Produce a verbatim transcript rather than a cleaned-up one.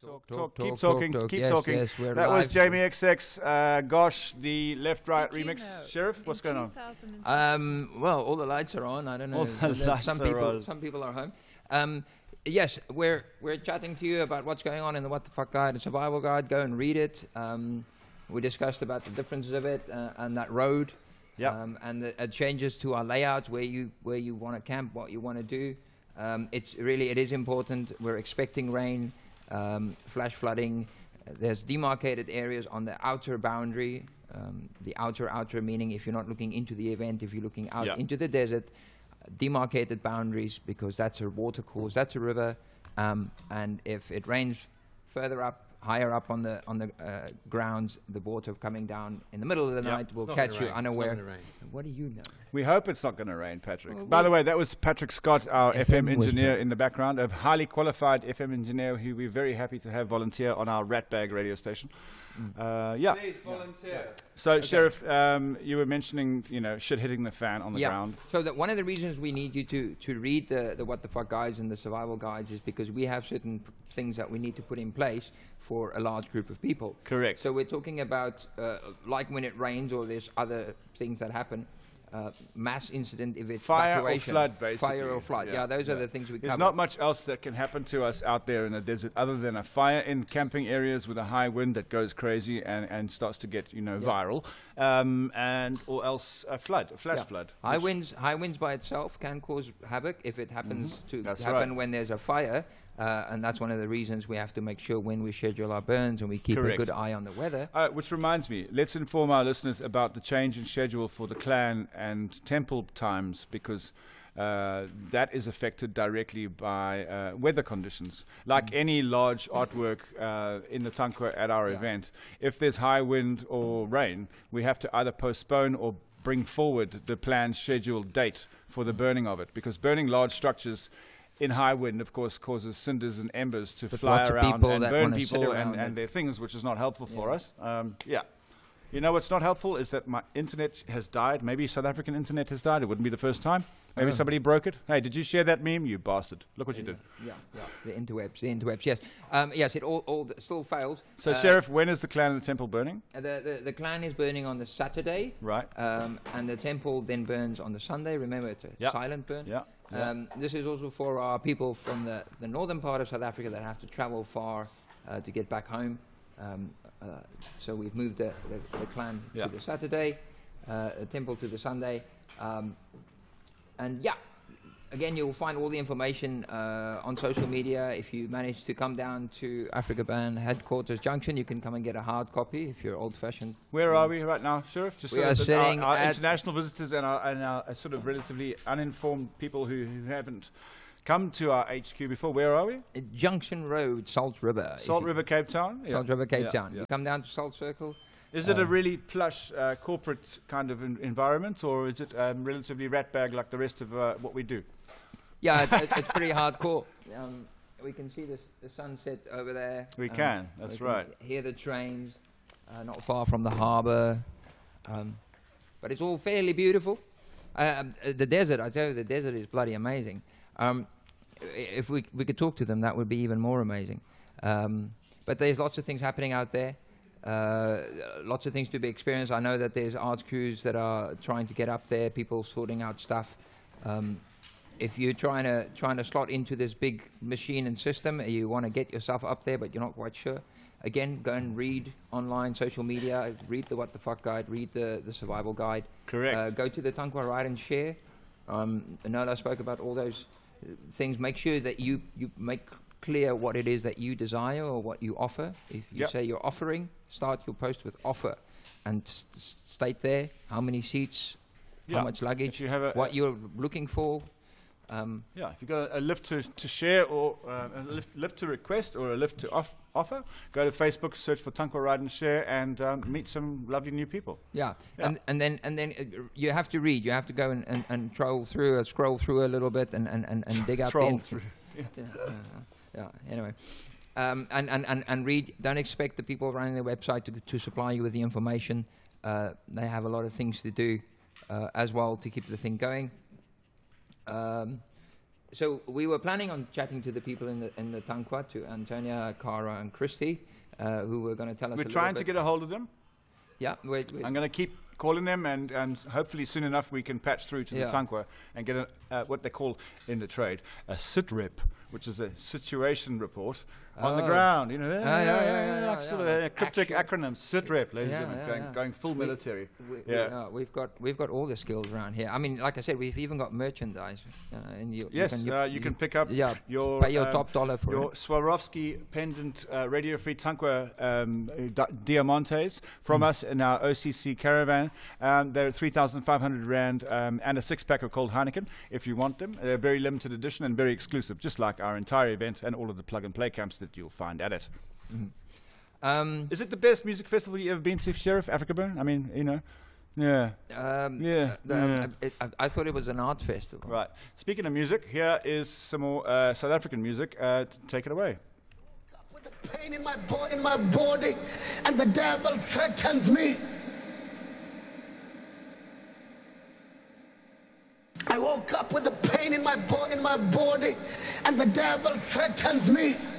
Talk, talk, talk, keep talking, talk, keep yes, talking. Yes, we're that live. Was Jamie X X, uh, Gosh, the Left Right Did remix. You know, Sheriff, what's going on? Um, well, all the lights are on. I don't know. All the lights some are people, on. some people are home. Um, yes, we're we're chatting to you about what's going on in the What the Fuck Guide and Survival Guide. Go and read it. Um, we discussed about the differences of it uh, and that road. Yep. Um, and the uh, changes to our layout, where you where you want to camp, what you want to do. Um, it's really it is important. We're expecting rain. Um, flash flooding. Uh, there's demarcated areas on the outer boundary. Um, the outer, outer meaning if you're not looking into the event, if you're looking out yep. into the desert, uh, demarcated boundaries because that's a water course, that's a river, um, and if it rains further up, higher up on the on the uh, grounds, the water coming down in the middle of the yep. night will It's catch you rain. unaware. What do you know? We hope it's not going to rain, Patrick. Well, By the way, that was Patrick Scott, our F M, F M engineer whisper. in the background, a highly qualified F M engineer who we're very happy to have volunteer on our Ratbag radio station. Mm. Uh, yeah. Please volunteer. Yeah. So, okay. Sheriff, um, you were mentioning, you know, shit hitting the fan on the yeah. ground. So that one of the reasons we need you to to read the the What the Fuck guides and the survival guides is because we have certain p- things that we need to put in place for a large group of people. Correct. So we're talking about uh, like when it rains or there's other things that happen. Uh, mass incident, if it's fire evacuation, or flood, basically. Fire or flood, yeah, yeah those yeah. are the things we There's cover. not much else that can happen to us out there in the desert other than a fire in camping areas with a high wind that goes crazy and, and starts to get, you know, yeah. viral, um, and or else a flood, a flash yeah. flood. High winds, high winds by itself can cause havoc if it happens mm-hmm. to That's happen right. when there's a fire. Uh, and that's one of the reasons we have to make sure when we schedule our burns and we keep Correct. a good eye on the weather. Uh, which reminds me, let's inform our listeners about the change in schedule for the clan and temple times because uh, that is affected directly by uh, weather conditions. Like mm. any large artwork uh, in the Tankwa at our yeah. event, if there's high wind or rain, we have to either postpone or bring forward the planned scheduled date for the burning of it because burning large structures in high wind, of course, causes cinders and embers to With fly lots of around people and that burn wanna sit people around and, and it. their things, which is not helpful Yeah. for us. Um, yeah. You know what's not helpful is that my internet has died. Maybe South African internet has died. It wouldn't be the first time. Maybe Oh. somebody broke it. Hey, did you share that meme? You bastard. Look what you yeah. did. Yeah, yeah. The interwebs, the interwebs, yes. Um, yes, it all, all d- still fails. So, Uh, Sheriff, when is the clan and the temple burning? Uh, The, the the clan is burning on the Saturday, Right. um, and the temple then burns on the Sunday. Remember, it's a Yeah. silent burn. Yeah. yeah. Um, this is also for our people from the, the northern part of South Africa that have to travel far uh, to get back home. Um, uh, so we've moved the, the, the clan Yeah. to the Saturday, uh, the temple to the Sunday, um, and yeah. Again, you'll find all the information uh, on social media. If you manage to come down to Africa Band Headquarters Junction, you can come and get a hard copy if you're old-fashioned. Where are we right now, Sheriff? Just We so are that sitting our, our at international visitors and our, and our uh, sort of relatively uninformed people who, who haven't come to our H Q before. Where are we? Uh, Junction Road, Salt River. Salt If you- River, Cape Town? Salt Yeah. River, Cape Yeah, Town. yeah. You come down to Salt Circle. Is it a Um, really plush uh, corporate kind of en- environment, or is it um, relatively ratbag like the rest of uh, what we do? Yeah, it's, it's, it's pretty hardcore. Um, we can see this, the sunset over there. We Um, can, that's we can right. Hear the trains, uh, not far from the harbour. Um, but it's all fairly beautiful. Um, uh, the desert, I tell you, the desert is bloody amazing. Um, i- if we we could talk to them, that would be even more amazing. Um, but there's lots of things happening out there. Uh, lots of things to be experienced. I know that there's arts crews that are trying to get up there, people sorting out stuff. Um, if you're trying to trying to slot into this big machine and system, and you want to get yourself up there, but you're not quite sure, again, go and read online, social media, read the What the Fuck guide, read the, the survival guide. Correct. Uh, go to the Tankwa Ride and Share. Um, Nola spoke about all those uh, things. Make sure that you, you make clear what it is that you desire or what you offer. If you Yep. say you're offering, start your post with offer and s- s- state there how many seats, Yeah. how much luggage, If you have a, what you're looking for. Um, yeah, if you've got a, a lift to, to share or uh, a lift, lift to request or a lift to off, offer, go to Facebook, search for Tankwa Ride and Share, and um, meet some lovely new people. Yeah, Yeah. and and then and then uh, you have to read. You have to go and, and, and troll through, uh, scroll through a little bit, and, and, and, and dig out the Troll inf- through. Yeah, yeah, yeah. Anyway, um, and, and, and, and read. Don't expect the people running the website to to supply you with the information. Uh, they have a lot of things to do uh, as well to keep the thing going. Um, so we were planning on chatting to the people in the in the Tankwa, to Antonia, Cara, and Christy, uh, who were going to tell us. We're a trying to bit. get a hold of them. Yeah, wait, wait. I'm going to keep calling them, and, and hopefully soon enough we can patch through to Yeah. the Tankwa and get a, uh, what they call in the trade a sit rep, which is a situation report on the Oh. ground. You know, yeah, yeah, yeah, yeah, like sort of yeah. a cryptic Actual- acronym. Sit rep, ladies Yeah, and gentlemen, yeah, going, yeah. going full We- military. We, Yeah. we, uh, we've got we've got all the skills around here. I mean, like I said, we've even got merchandise. Uh, and you, Yes, you can, you, uh, you can pick up yeah, your pay your um, top dollar for your it. Swarovski pendant uh, Radio Free Tankwa um, di- diamantes from Mm. us in our O C C caravan. Um, they're three thousand five hundred rand um, and a six pack of cold Heineken if you want them. They're very limited edition and very exclusive, just like our entire event and all of the plug and play camps that you'll find at it. Mhm. Um, Is it the best music festival you've ever been to, Sheriff Africa Burn? I mean, you know, yeah. um, Yeah, uh, the- um, yeah. it, I, I thought it was an art festival. Right. Speaking of music, here is some more uh, South African music. Uh, t- take it away. With the pain in my bo- in my body, and the devil threatens me. I woke up with the pain in my bo- in my body, and the devil threatens me.